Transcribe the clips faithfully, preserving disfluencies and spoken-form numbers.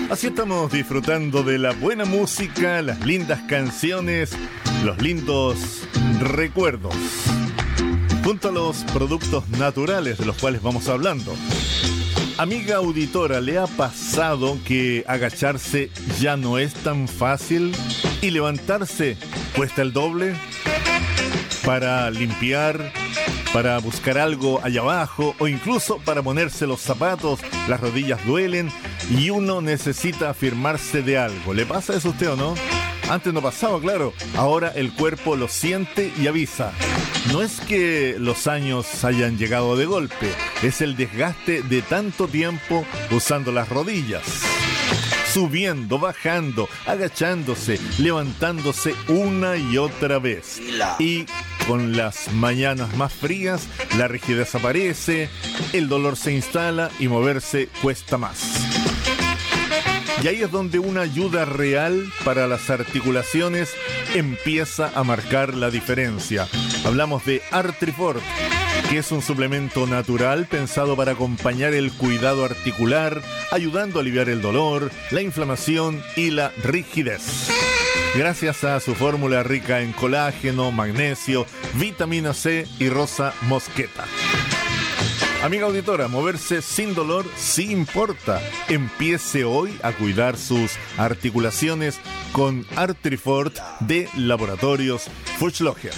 Así estamos disfrutando de la buena música, las lindas canciones, los lindos recuerdos, junto a los productos naturales de los cuales vamos hablando. Amiga auditora, ¿le ha pasado que agacharse ya no es tan fácil y levantarse cuesta el doble? Para limpiar, para buscar algo allá abajo o incluso para ponerse los zapatos, las rodillas duelen y uno necesita afirmarse de algo. ¿Le pasa eso a usted o no? Antes no pasaba, claro. Ahora el cuerpo lo siente y avisa. No es que los años hayan llegado de golpe, es el desgaste de tanto tiempo usando las rodillas. Subiendo, bajando, agachándose, levantándose una y otra vez. Y con las mañanas más frías, la rigidez aparece, el dolor se instala y moverse cuesta más. Y ahí es donde una ayuda real para las articulaciones empieza a marcar la diferencia. Hablamos de Artrifort, que es un suplemento natural pensado para acompañar el cuidado articular, ayudando a aliviar el dolor, la inflamación y la rigidez. Gracias a su fórmula rica en colágeno, magnesio, vitamina C y rosa mosqueta. Amiga auditora, moverse sin dolor sí importa. Empiece hoy a cuidar sus articulaciones con Artrifort de Laboratorios Fuchsloger.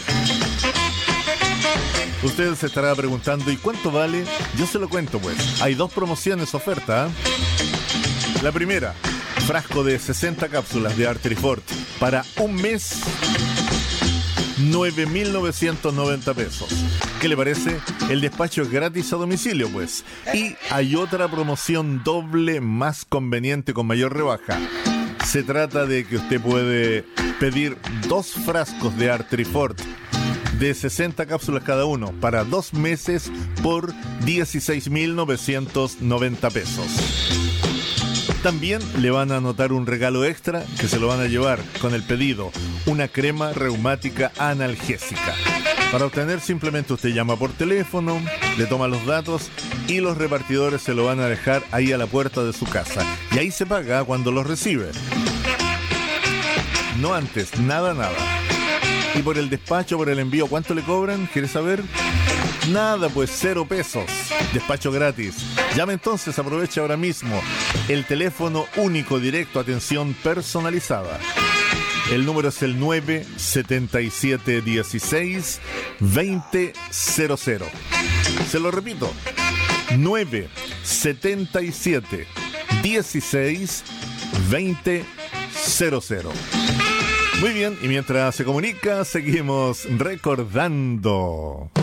Usted se estará preguntando, ¿y cuánto vale? Yo se lo cuento pues. Hay dos promociones oferta. La primera, frasco de sesenta cápsulas de Artrifort para un mes, nueve mil novecientos noventa pesos. ¿Qué le parece? El despacho es gratis a domicilio, pues. Y hay otra promoción doble más conveniente con mayor rebaja. Se trata de que usted puede pedir dos frascos de Artrifort de sesenta cápsulas cada uno para dos meses por dieciséis mil novecientos noventa pesos. También le van a anotar un regalo extra que se lo van a llevar con el pedido, una crema reumática analgésica. Para obtener simplemente usted llama por teléfono, le toma los datos y los repartidores se lo van a dejar ahí a la puerta de su casa. Y ahí se paga cuando los recibe. No antes, nada, nada. Y por el despacho, por el envío, ¿cuánto le cobran? ¿Quiere saber? Nada, pues cero pesos. Despacho gratis. Llame entonces, aproveche ahora mismo. El teléfono único, directo, atención personalizada. El número es el nueve siete siete uno seis dos cero cero cero. Se lo repito. nueve siete siete uno seis dos cero cero. Muy bien, y mientras se comunica, seguimos recordando.